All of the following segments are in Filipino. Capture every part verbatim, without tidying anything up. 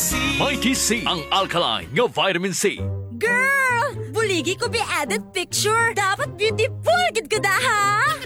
Mighty C, ang alkaline nga vitamin C. Girl! Buligi ko be added picture. Dapat beautiful gid ka da, ha?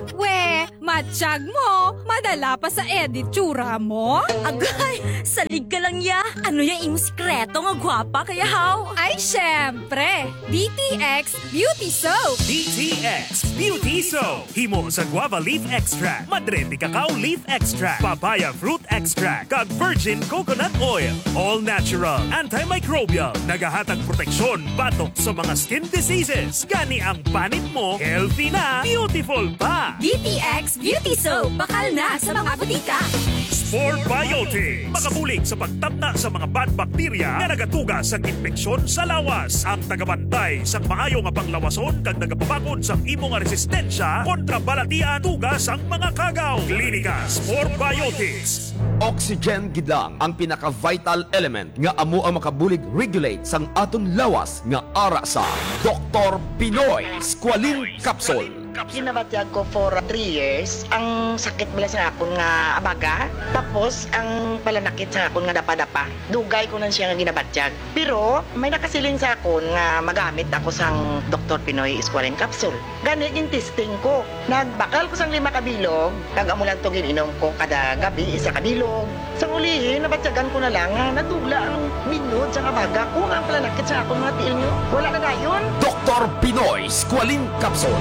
We, matsyag mo. Madala pa sa edit tsura mo. Agay, salig ka lang ya. Ano yung imong sikreto nga gwapa kaya how? Ay, syempre. D T X Beauty Soap. D T X Beauty Soap. Himo sa guava leaf extract, madre de cacao leaf extract, papaya fruit extract, kag virgin coconut oil. All natural, antimicrobial, nagahatag proteksyon batok sa mga skin diseases. Gani ang panit mo, healthy na, beautiful pa. D T X Beauty Soap. Bakal na sa mga butika. Spore Biotics. Makabulig sa pagtabna sa mga bad bacteria na nagatuga sa infeksyon sa lawas. Ang tagabantay sa maayo nga panglawason kag nagapabakod sa imo nga resistensya kontra balatian tuga sang mga kagaw. Klinika Spore Biotics. Oxygen gidlang ang pinaka-vital element nga amo ang makabulig regulate sang aton lawas nga ara sa Doktor Pinoy Squalene Capsule. Ginabatyag ko for three years. Ang sakit bala sa akon nga abaga. Tapos, ang palanakit sa akon nga dapa-dapa. Dugay ko na siya nga ginabatyag. Pero, may nakasiling sa akon nga magamit ako sang Doktor Pinoy Squalene Capsule. Gani yung testing ko. Nagbakal ko sang lima kabilog. Kag-amo lang to gininom ko kada gabi isa kabilog. Sa ulihin, nabatyagan ko na lang nga natugla ang minod sa abaga ko nga ang palanakit sa akon nga tiil nyo. Wala na gayon. Doktor Pinoy Squalene Capsule.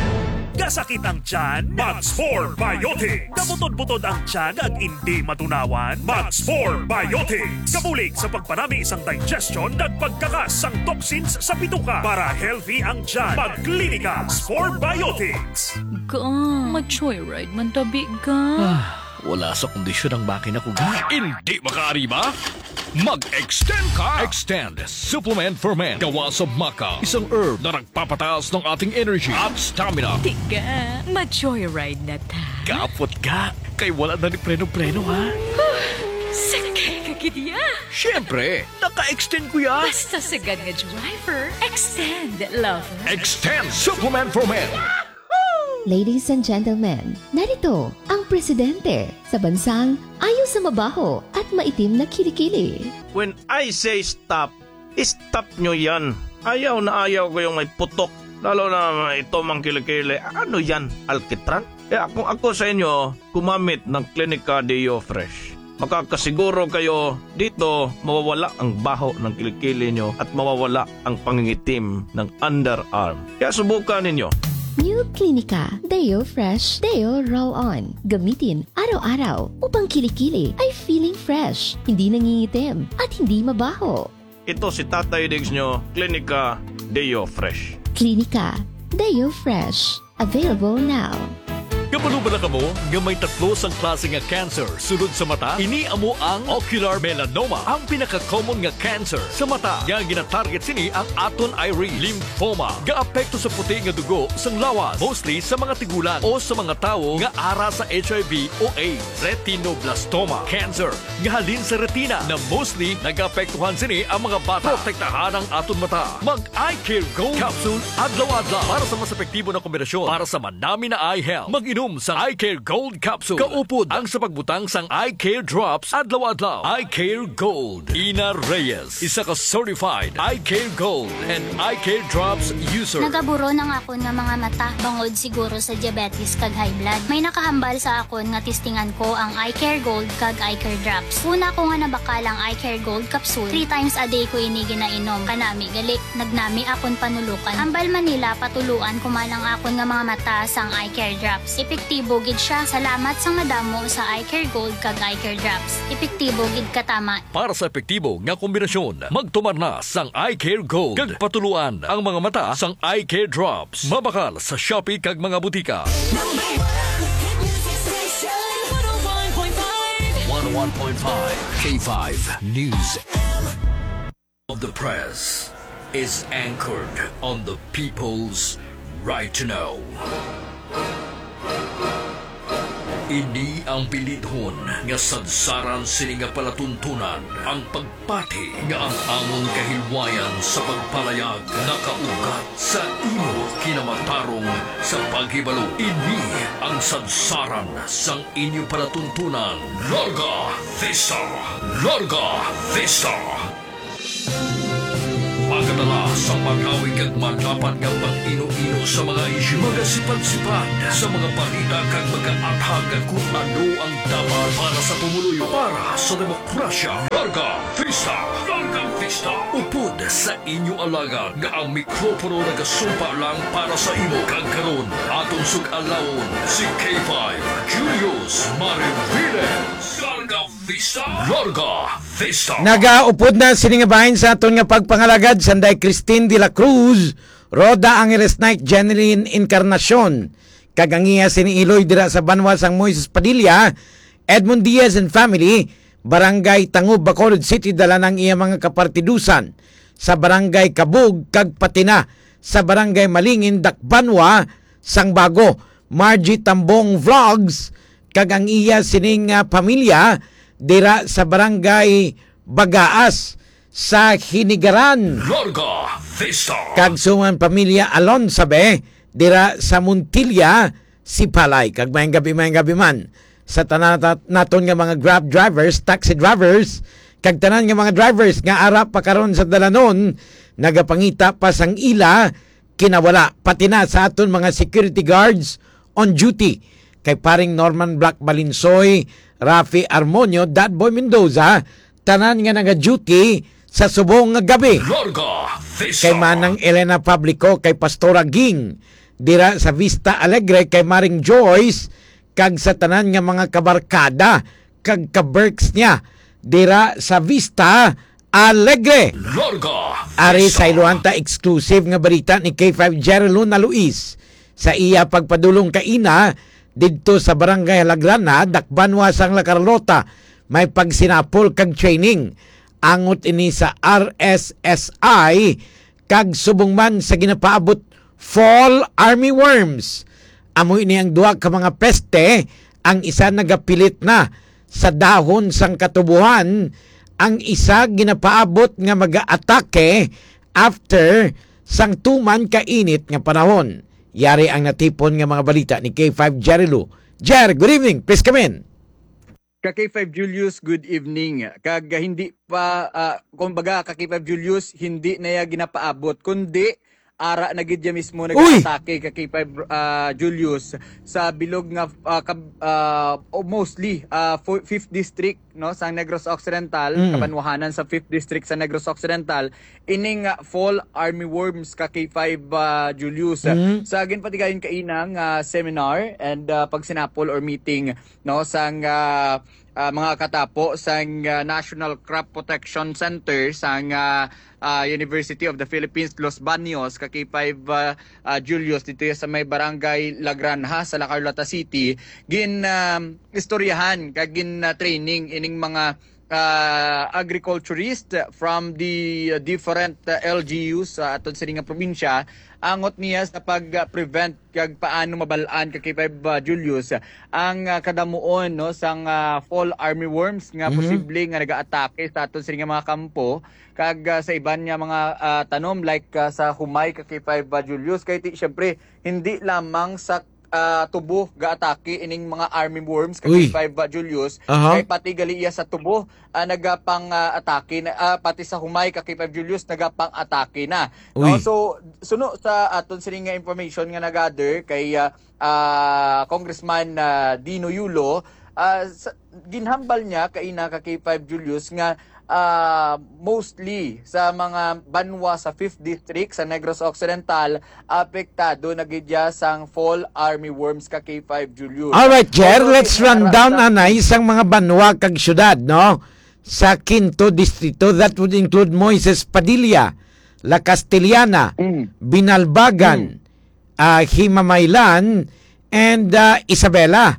Kasakit ang tiyan, Max four Biotics. Kabutod-butod ang tiyan ag hindi matunawan, Max four Biotics. Kabulig sa pagpanami isang digestion ag pagkakas sang toxins sa bituka para healthy ang tiyan. Magklinika four Biotics. Ka, ma-joyride man tabi ka. Wala sa kondisyon ang makina ko ga. Hindi makaari ba? Mag-extend ka! Extend Supplement for Men. Gawa sa maca. Isang herb na nagpapataas ng ating energy at stamina. Tika, ma-joyride na ta. Kapot ka. Kay wala na ni preno-preno, ha? Sakay ka kidya. Siyempre, naka-extend ko yan. Basta sagad nga driver, extend, lover. Extend Supplement for Men. Ladies and gentlemen, narito ang presidente sa bansang ayaw sa mabaho at maitim na kilikili. When I say stop, stop nyo yan. Ayaw na ayaw ko yung may putok. Lalo na ito mang kilikili. Ano yan? Alkitran? Kaya kung ako sa inyo, gumamit ng Clinica Deo Fresh. Makakasiguro kayo dito mawawala ang baho ng kilikili nyo at mawawala ang pangingitim ng underarm. Kaya subukan ninyo. New Clinica Deo Fresh Deo Roll On. Gamitin araw-araw upang kilikili ay feeling fresh, hindi nangingitim at hindi mabaho. Ito si Tatay Diggs nyo, Clinica Deo Fresh. Clinica Deo Fresh. Available now. Kabalo ba na ka mo nga may tatlo sang klase nga cancer sulod sa mata? Ini amo ang ocular melanoma, ang pinaka-common nga cancer sa mata. Nga ginatarget sini ang aton iris, lymphoma. Gaapekto sa puti nga dugo sang lawas, mostly sa mga tigulang o sa mga tawo nga ara sa H I V o AIDS. Retinoblastoma, cancer nga halin sa retina na mostly nagapektuhan sini ang mga bata. Protektahan ang aton mata. Mag-Eye Care Gold Capsule adlaw-adlaw para sa mas epektibo na kombinasyon para sa manami na eye health. Mag-inom sa Eye Care Gold Capsule. Kaupod ang sa pagbutang sang Eye Care Drops adlaw-adlaw. Eye Care Gold. Ina Reyes, isa ka certified Eye Care Gold and Eye Care Drops user. Nagaburo ng akon nga mga mata bangod siguro sa diabetes kag high blood. May nakahambal sa akon nga testingan ko ang Eye Care Gold kag Eye Care Drops. Una ko nga nabakal ang Eye Care Gold Capsule. Three times a day ko ini ginainom. Kanami gali, nagnami akon panulukan. Ambal Manila patuluan kumalang akon nga mga mata sang Eye Care Drops. Epektibo gid siya. Salamat sa madamo sa Eye Care Gold kag Eye Care Drops. Epektibo gid katama. Para sa epektibo nga kombinasyon, magtumar na sang Eye Care Gold. Kag patuluan ang mga mata sang Eye Care Drops. Mabakal sa Shopee kag mga butika. one oh one point five K five News. Of the press is anchored on the people's right to know. Ini ang pilidhon nga sadsaran sini nga palatuntunan ang pagpati nga ang amon kahilwayan sa pagpalayag nakaugat sa imo kinamatarong sa paghibalo. Ini ang sadsaran sang inyo palatuntunan. Larga Vista! Larga Vista! Pagkatala sa pag-awig at magapan ng pag-ino-ino sa mga isyu, magasipad-sipad sa mga balita kag mag-aatag kung ano ang dapat para sa pumuluyo, para sa demokrasya. Larga Vista! Larga Vista! Upod sa inyo alagad nga ang mikropono nagasumpa lang para sa imo kag karon atong sug-alawon si K five Julius Mariviles. Larga Vista! Larga Vista! Nagaupod na siningabahin sa aton nga pagpangalagad sanday Christine de la Cruz, Roda Angeles Knight Jeneline Encarnacion, kagangiya sini Iloy dira sa Banwa sang Moises Padilla, Edmond Diaz and family, Barangay Tangub, Bacolod City, dala ng iya mga kapartidusan sa Barangay Kabug kag Patina sa Barangay Malingin, Dakbanwa, sang Bago, Margie Tambong Vlogs, kag ang iya sining uh, pamilya dira sa Barangay Bagaas sa Hinigaran. Larga Vista! Kag suman pamilya Alonsabe dira sa Montilla, Sipalay. Kag mayang gabi mayang gabi man sa tanan naton nga mga Grab drivers, taxi drivers, kag tanan nga mga drivers nga ara pa karon sa dalanon, nagapangita pa sang ila kinawala, pati na sa aton mga security guards on duty kay paring Norman Black Balinsoy, Rafi Armonio, Dadboy Mendoza, tanan nga naga-duty sa subong nga gabi. Larga Vista! Kay Manang Elena Pablico, kay Pastora Ging dira sa Vista Alegre, kay Maring Joyce, kag sa tanan nga mga kabarkada kag kaberks niya dira sa Vista Alegre. Larga Vista! Ari sa Iluanta exclusive nga balita ni K five Jerry Luna Luis sa iya pagpadulong kaina didto sa Barangay Halagrana, Dakbanwa sang La Carlota, may pagsinapol kag training angot ini sa R S S I kag subong man sa ginapaabot Fall Army Worms. Amo ini ang duha ka mga peste, ang isa nagapilit na sa dahon sang katubuhan, ang isa ginapaabot nga maga-atake after sang tuman kainit nga panahon. Yari ang natipon nga mga balita ni K five Jerry Lu. Jer, good evening. Please come in. Ka K five Julius, good evening. Kag hindi pa, uh, kumbaga, ka K five Julius, hindi na ya ginapaabot, kundi ara na gid mismo nag-atake ka K five uh, Julius sa bilog nga uh, kab, uh, mostly uh, fifth District no sa Negros Occidental, mm. kabanwahanan sa fifth District sa Negros Occidental, ining uh, Fall Army Worms ka K five uh, Julius mm. sa ginpatigayon kainang uh, seminar and uh, pagsinapol or meeting no sang uh, uh, mga katapo sang uh, National Crop Protection Center sang uh, Uh, University of the Philippines, Los Baños, ka K five uh, uh, Julius, dito sa may Barangay La Granja sa La Carlota City, gin uh, istoryahan, kag gin uh, training ining mga uh, agriculturist from the uh, different uh, L G Us sa uh, aton sa nga probinsya, angot niya sa pag-prevent kag paano mabalaan ka K five uh, Julius ang uh, kadamuon no sang uh, Fall Army Worms nga mm-hmm. posible nga naga-atake sa aton sa nga mga kampo kag uh, sa iban nga mga uh, tanom like uh, sa humay ka K five uh, Julius, kay syempre hindi lamang sa uh, tubo ga-atake ining mga army worms ka K five uh, Julius, uh-huh. kay pati gali iya sa tubo uh, nagapang uh, atake na uh, pati sa humay ka K five Julius nagapang atake na no? So suno sa aton sini nga information nga nagather kay uh, uh, Congressman uh, Dino Yulo, uh, sa, ginhambal niya kay ina ka K five Julius nga Uh, mostly sa mga banwa sa fifth District sa Negros Occidental, apektado na gidya sang Fall Army Worms ka K five Julius. Alright, Jer, let's run down na isang mga banwa kag syudad, no? Sa Quinto Distrito, that would include Moises Padilla, La Castellana, mm. Binalbagan, mm. uh, Himamaylan, and uh, Isabela.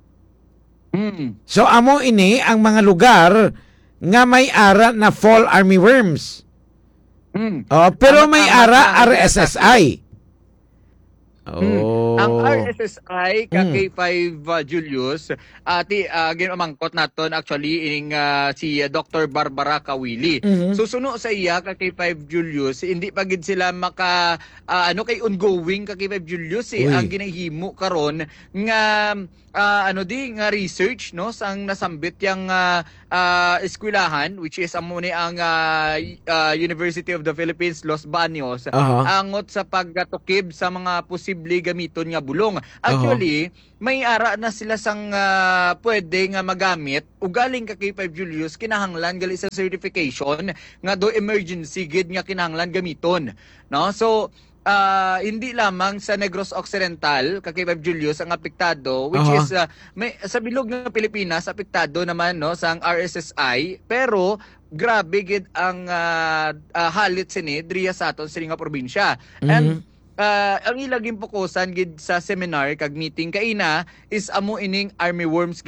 Mm. So, amo ini ang mga lugar nga may ara na Fall Army Worms. Mm. Oh, pero may ara R S S I. Oh. Oh. Ang R S S I ka Mm. K five uh, Julius ati uh, ginamangkot naton actually ining uh, si uh, Doctor Barbara Kawili. Mhm. So suno sa iya ka K five Julius hindi pa gid sila maka uh, ano kay ongoing ka K five Julius eh, Uy. ang ginahimo karon nga uh, ano di nga research no sang nasambit yang uh, uh, eskwelahan which is amo ni ang uh, uh, University of the Philippines Los Baños Aha. angot sa paggatukib sa mga posible gamiton nga bulong. Actually, may ara na sila sang uh, pwede nga magamit ugaling ka K five Julius kinahanglan gali sa certification nga do emergency gid nga kinahanglan gamiton. No? So uh, hindi lamang sa Negros Occidental ka K five Julius ang apektado which Aha. is uh, may sa bilog ng Pilipinas apektado naman no sa ang R S S I pero grabe gid ang uh, uh, halit sini driya sa aton sa nga probinsya. And uh, ang ilaging pokusan gid sa seminar kag meeting kaina is amo ining army worms